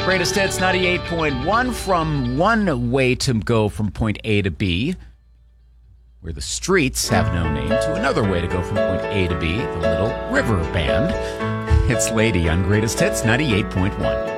Greatest Hits 98.1, from one way to go from point A to B, where the streets have no name, to another way to go from point A to B, the Little River Band. It's Lady on Greatest Hits 98.1.